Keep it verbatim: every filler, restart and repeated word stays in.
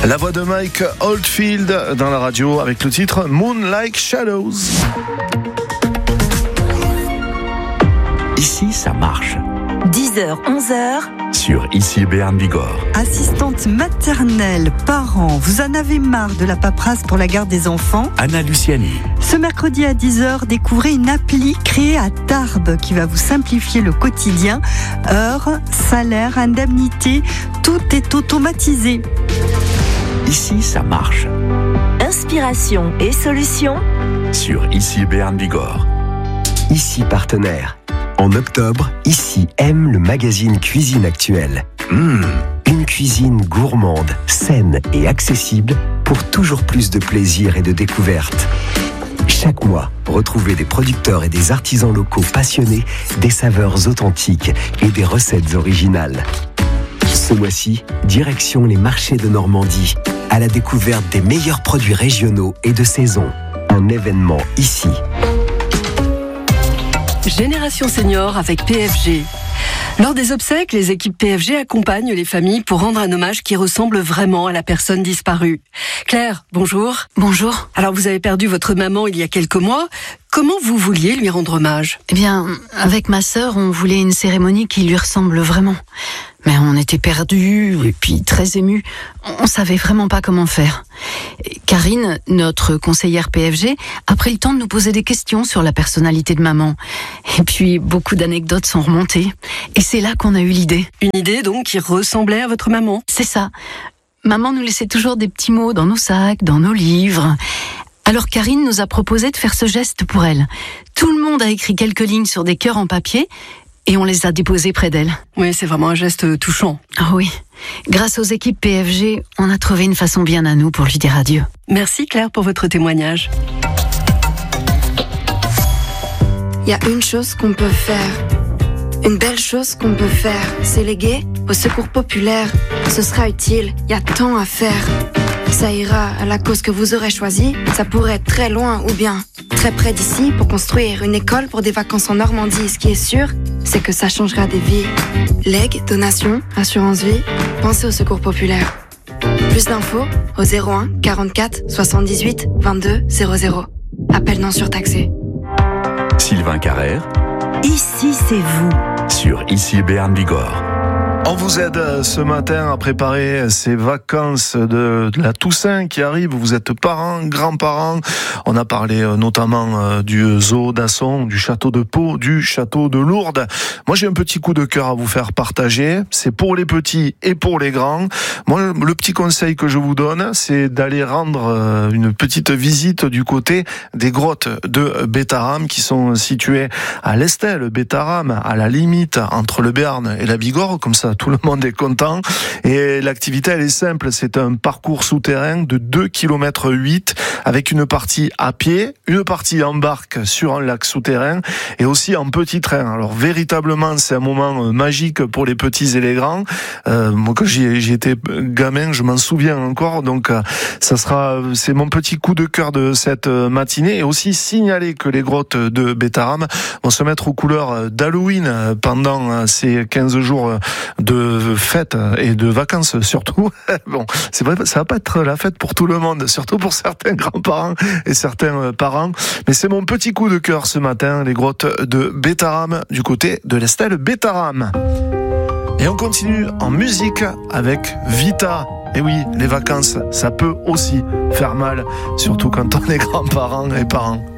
La voix de Mike Oldfield dans la radio avec le titre Moonlight Shadows. Ici, ça marche. dix heures, onze heures. Sur Ici Béarn Bigorre. Assistante maternelle, parents, vous en avez marre de la paperasse pour la garde des enfants? Anna Luciani. Ce mercredi à dix heures, découvrez une appli créée à Tarbes qui va vous simplifier le quotidien. Heures, salaire, indemnité, tout est automatisé. Ici, ça marche. Inspiration et solutions. Sur Ici Béarn Bigorre. Ici partenaire. En octobre, Ici aime le magazine Cuisine Actuelle. Mmh, une cuisine gourmande, saine et accessible pour toujours plus de plaisir et de découverte. Chaque mois, retrouvez des producteurs et des artisans locaux passionnés, des saveurs authentiques et des recettes originales. Ce mois-ci, direction les marchés de Normandie, à la découverte des meilleurs produits régionaux et de saison. Un événement ici. Génération Senior avec P F G. Lors des obsèques, les équipes P F G accompagnent les familles pour rendre un hommage qui ressemble vraiment à la personne disparue. Claire, bonjour. Bonjour. Alors vous avez perdu votre maman il y a quelques mois. Comment vous vouliez lui rendre hommage ? Eh bien, avec ma sœur, on voulait une cérémonie qui lui ressemble vraiment. Mais on était perdus et puis très émus. On savait vraiment pas comment faire. Karine, notre conseillère P F G, a pris le temps de nous poser des questions sur la personnalité de maman. Et puis, beaucoup d'anecdotes sont remontées. Et c'est là qu'on a eu l'idée. Une idée donc qui ressemblait à votre maman ? C'est ça. Maman nous laissait toujours des petits mots dans nos sacs, dans nos livres. Alors Karine nous a proposé de faire ce geste pour elle. Tout le monde a écrit quelques lignes sur des cœurs en papier et on les a déposés près d'elle. Oui, c'est vraiment un geste touchant. Ah oui. Grâce aux équipes P F G, on a trouvé une façon bien à nous pour lui dire adieu. Merci Claire pour votre témoignage. Il y a une chose qu'on peut faire. Une belle chose qu'on peut faire, c'est léguer au secours populaire. Ce sera utile, il y a tant à faire. Ça ira à la cause que vous aurez choisie. Ça pourrait être très loin ou bien très près d'ici pour construire une école pour des vacances en Normandie. Ce qui est sûr, c'est que ça changera des vies. Legs, donations, assurance vie, pensez au secours populaire. Plus d'infos au zéro un quarante-quatre soixante-dix-huit vingt-deux zéro zéro. Appel non surtaxé. Sylvain Carrère. Ici, c'est vous. Sur Ici Béarn Bigorre. On vous aide ce matin à préparer ces vacances de, de la Toussaint qui arrivent. Vous êtes parents, grands-parents. On a parlé notamment du zoo d'Asson, du château de Pau, du château de Lourdes. Moi, j'ai un petit coup de cœur à vous faire partager. C'est pour les petits et pour les grands. Moi, le petit conseil que je vous donne, c'est d'aller rendre une petite visite du côté des grottes de Bétharram qui sont situées à l'Estel, Bétharram, à la limite entre le Béarn et la Bigorre. Comme ça, tout le monde est content. Et l'activité, elle est simple. C'est un parcours souterrain de deux kilomètres huit avec une partie à pied, une partie en barque sur un lac souterrain et aussi en petit train. Alors, véritablement, c'est un moment magique pour les petits et les grands. Euh, moi, quand j'y, j'y étais gamin, je m'en souviens encore. Donc, ça sera, c'est mon petit coup de cœur de cette matinée. Et aussi signaler que les grottes de Bétharram vont se mettre aux couleurs d'Halloween pendant ces quinze jours de fêtes et de vacances surtout. Bon, c'est vrai, ça va pas être la fête pour tout le monde, surtout pour certains grands-parents et certains parents. Mais c'est mon petit coup de cœur ce matin, les grottes de Bétharram du côté de l'Estel Bétharram. Et on continue en musique avec Vita. Et oui, les vacances, ça peut aussi faire mal, surtout quand on est grands-parents et parents.